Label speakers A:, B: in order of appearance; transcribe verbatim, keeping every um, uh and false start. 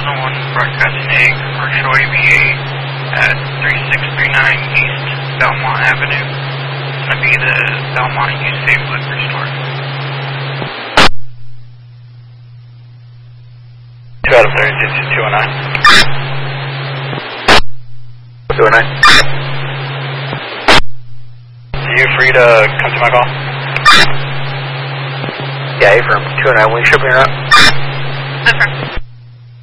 A: thousand one, broadcasting a commercial A V A at three six three nine East Belmont Avenue. It's going to be the Belmont Use Safe Liquor Store.
B: two out of thirty-six to two oh nine. two oh nine. Are you free to come to my call?
C: Yeah, A from two oh nine, will you ship me or not?
D: Affirm.